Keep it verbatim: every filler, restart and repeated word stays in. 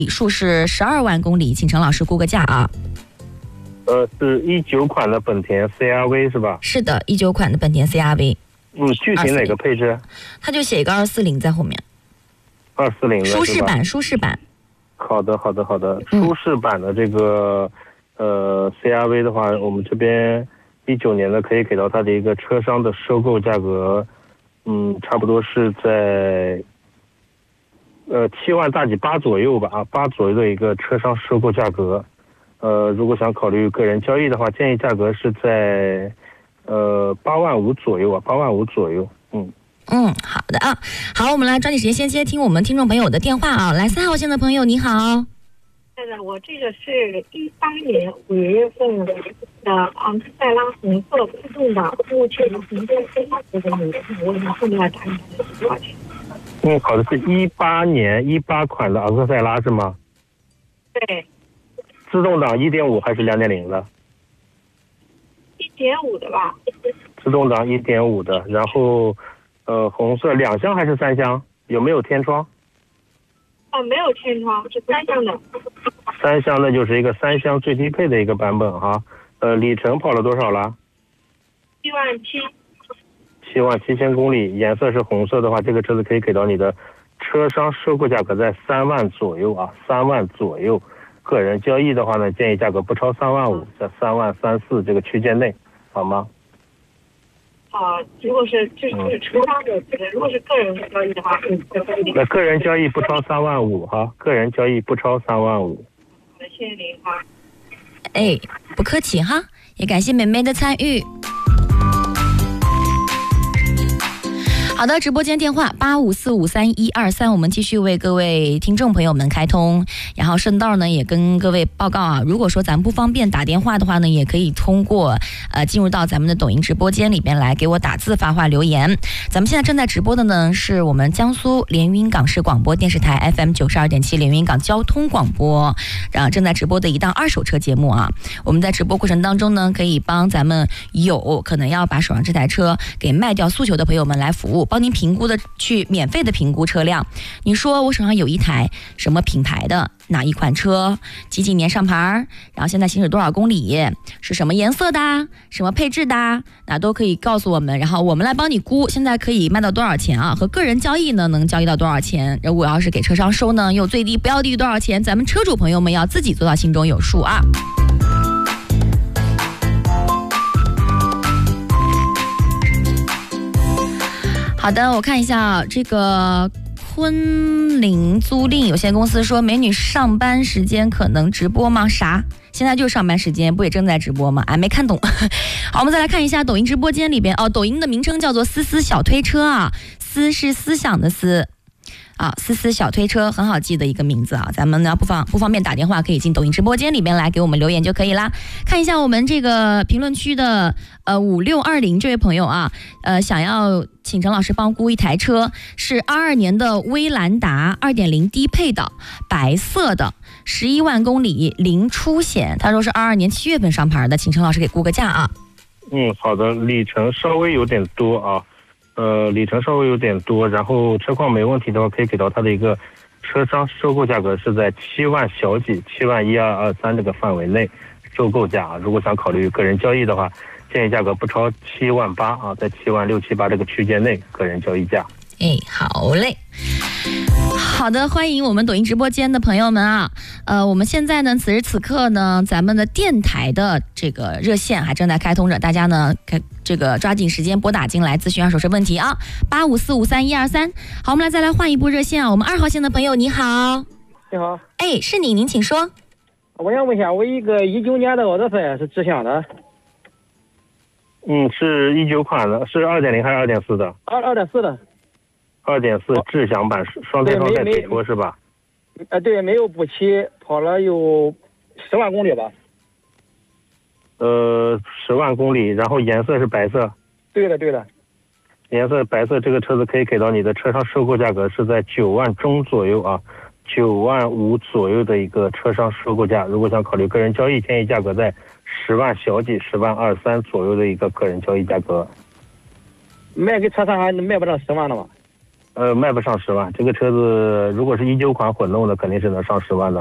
里数是十二万公里，请陈老师估个价啊。 呃，是一九款的本田 C R V 是吧？ 是的，一九款的本田 C R V。 嗯，具体哪个配置？ 它就写一个二四零在后面。 二四零的舒适版，舒适版。 好的，好的，好的。舒适版的这个、嗯、呃 C R V 的话，我们这边一九年的可以给到它的一个车商的收购价格，嗯，差不多是在呃七万大几八左右吧，啊，八左右的一个车商收购价格。呃，如果想考虑个人交易的话，建议价格是在呃八万五左右啊，八万五左右，嗯。 嗯，好的啊，好，我们来抓紧时间先接听我们听众朋友的电话啊。来，三号线的朋友你好。 是的，我这个是一八年五月份的昂克赛拉红色自动挡，目前行政非常值得你的，我问后面要打你多少钱？ 嗯，好的，是一八年一八款的昂克赛拉是吗？ 对。 自动挡一点五还是两点零的？ 一点五的吧。 自动挡一点五的，然后。呃，红色两厢还是三厢？有没有天窗？ 哦，没有天窗，是三厢的。 三厢的就是一个三厢最低配的一个版本哈。呃，里程跑了多少了？ 七万七。 七万七千公里，颜色是红色的话，这个车子可以给到你的车商收购价格在三万左右啊，三万左右。个人交易的话呢，建议价格不超三万五，在三万三四这个区间内，好吗？ 啊，如果是就是车商的，如果是个人交易的话，嗯， 那个人交易不超三万五哈，个人交易不超三万五。 好的，谢谢您哈。 哎，不客气哈，也感谢美美的参与。好的，直播间电话八五四五三一二三，我们继续为各位听众朋友们开通。然后顺道呢，也跟各位报告啊，如果说咱不方便打电话的话呢，也可以通过呃进入到咱们的抖音直播间里边来给我打字发话留言。咱们现在正在直播的呢，是我们江苏连云港市广播电视台 F M 九十二点七连云港交通广播，然后正在直播的一档二手车节目啊。我们在直播过程当中呢，可以帮咱们有可能要把手上这台车给卖掉诉求的朋友们来服务。帮您评估的去免费的评估车辆，你说我手上有一台什么品牌的哪一款车，几几年上牌，然后现在行驶多少公里，是什么颜色的，什么配置的，那都可以告诉我们，然后我们来帮你估现在可以卖到多少钱啊？和个人交易呢能交易到多少钱？如果要是给车商收呢，又最低不要低于多少钱？咱们车主朋友们要自己做到心中有数啊。好的，我看一下这个昆凌租赁有限公司说，美女上班时间可能直播吗？啥？现在就是上班时间，不也正在直播吗？哎，没看懂。好，我们再来看一下抖音直播间里边哦，抖音的名称叫做思思小推车啊，思是思想的思。啊，思思小推车很好记的一个名字啊，咱们呢不方不方便打电话，可以进抖音直播间里边来给我们留言就可以啦。看一下我们这个评论区的呃五六二零这位朋友啊，呃想要请陈老师帮估一台车，是二二年的威兰达二点零低配的，白色的，十一万公里，零出险。他说是二二年七月份上牌的，请陈老师给估个价啊。 嗯，好的，里程稍微有点多啊。呃，里程稍微有点多，然后车况没问题的话，可以给到它的一个车商收购价格是在七万小几，七万一二二三这个范围内收购价。如果想考虑个人交易的话，建议价格不超七万八啊，在七万六七八这个区间内个人交易价。 哎，好嘞。好的，欢迎我们抖音直播间的朋友们啊，呃，我们现在呢，此时此刻呢，咱们的电台的这个热线还正在开通着，大家呢，这个抓紧时间拨打进来咨询二手车问题啊，八五四五三一二三。好，我们来再来换一部热线啊，我们二号线的朋友你好。 你好。 哎，是你，您请说。 我想问一下，我一个一九年的奥德赛是智享的。 嗯，是一九款的，是二点零还是二点四的？ 二二点四的。 二点四智享版双天窗带底托是吧？ 呃，对，没有补漆，跑了有十万公里吧。 呃，十万公里，然后颜色是白色。 对的，对的。 颜色白色，这个车子可以给到你的车商收购价格是在九万中左右啊，九万五左右的一个车商收购价。如果想考虑个人交易，建议价格在十万小几、十万二三左右的一个个人交易价格。 卖给车商还卖不到十万的吗？ 呃，卖不上十万。这个车子如果是一九款混动的，肯定是能上十万的。